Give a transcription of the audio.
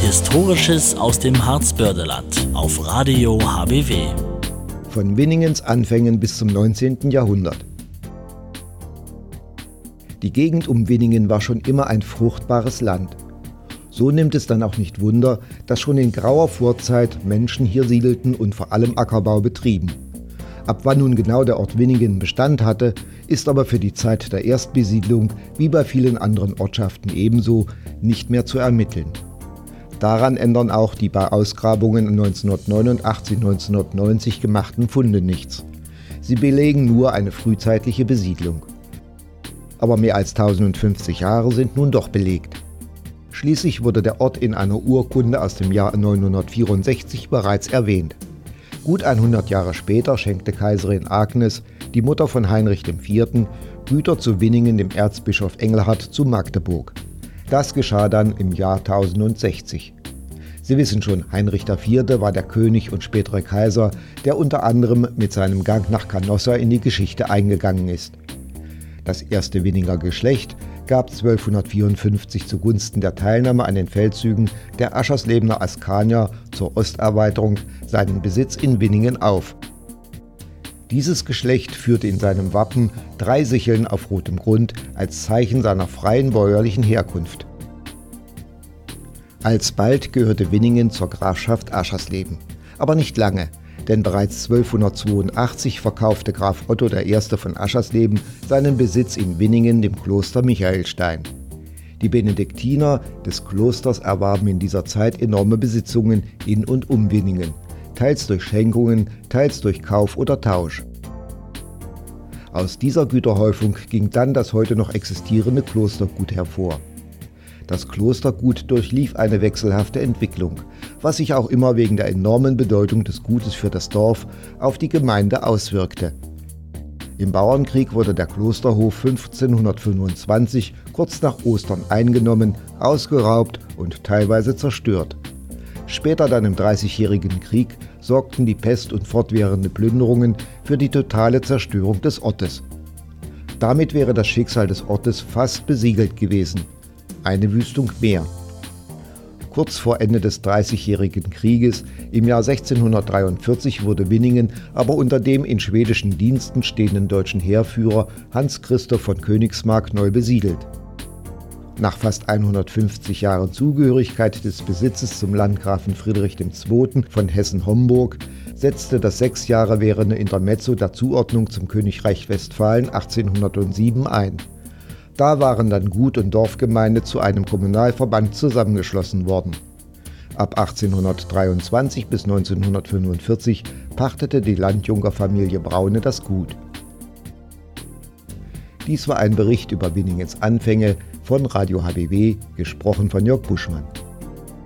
Historisches aus dem Harzbördeland auf Radio HBW. Von Winningens Anfängen bis zum 19. Jahrhundert. Die Gegend um Winningen war schon immer ein fruchtbares Land. So nimmt es dann auch nicht Wunder, dass schon in grauer Vorzeit Menschen hier siedelten und vor allem Ackerbau betrieben. Ab wann nun genau der Ort Winningen Bestand hatte, ist aber für die Zeit der Erstbesiedlung, wie bei vielen anderen Ortschaften ebenso, nicht mehr zu ermitteln. Daran ändern auch die bei Ausgrabungen 1989-1990 gemachten Funde nichts. Sie belegen nur eine frühzeitliche Besiedlung. Aber mehr als 1050 Jahre sind nun doch belegt. Schließlich wurde der Ort in einer Urkunde aus dem Jahr 964 bereits erwähnt. Gut 100 Jahre später schenkte Kaiserin Agnes, die Mutter von Heinrich IV., Güter zu Winningen dem Erzbischof Engelhard zu Magdeburg. Das geschah dann im Jahr 1060. Sie wissen schon, Heinrich IV. War der König und spätere Kaiser, der unter anderem mit seinem Gang nach Canossa in die Geschichte eingegangen ist. Das erste Winninger Geschlecht gab 1254 zugunsten der Teilnahme an den Feldzügen der Ascherslebener Askanier zur Osterweiterung seinen Besitz in Winningen auf. Dieses Geschlecht führte in seinem Wappen 3 Sicheln auf rotem Grund als Zeichen seiner freien bäuerlichen Herkunft. Alsbald gehörte Winningen zur Grafschaft Aschersleben. Aber nicht lange, denn bereits 1282 verkaufte Graf Otto I. von Aschersleben seinen Besitz in Winningen dem Kloster Michaelstein. Die Benediktiner des Klosters erwarben in dieser Zeit enorme Besitzungen in und um Winningen, teils durch Schenkungen, teils durch Kauf oder Tausch. Aus dieser Güterhäufung ging dann das heute noch existierende Klostergut hervor. Das Klostergut durchlief eine wechselhafte Entwicklung, was sich auch immer wegen der enormen Bedeutung des Gutes für das Dorf auf die Gemeinde auswirkte. Im Bauernkrieg wurde der Klosterhof 1525 kurz nach Ostern eingenommen, ausgeraubt und teilweise zerstört. Später dann im Dreißigjährigen Krieg sorgten die Pest und fortwährende Plünderungen für die totale Zerstörung des Ortes. Damit wäre das Schicksal des Ortes fast besiegelt gewesen. Eine Wüstung mehr. Kurz vor Ende des Dreißigjährigen Krieges, im Jahr 1643, wurde Winningen aber unter dem in schwedischen Diensten stehenden deutschen Heerführer Hans Christoph von Königsmark neu besiedelt. Nach fast 150 Jahren Zugehörigkeit des Besitzes zum Landgrafen Friedrich II. Von Hessen-Homburg setzte das 6 Jahre währende Intermezzo der Zuordnung zum Königreich Westfalen 1807 ein. Da waren dann Gut- und Dorfgemeinde zu einem Kommunalverband zusammengeschlossen worden. Ab 1823 bis 1945 pachtete die Landjunkerfamilie Braune das Gut. Dies war ein Bericht über Winningens Anfänge von Radio HBW, gesprochen von Jörg Buschmann.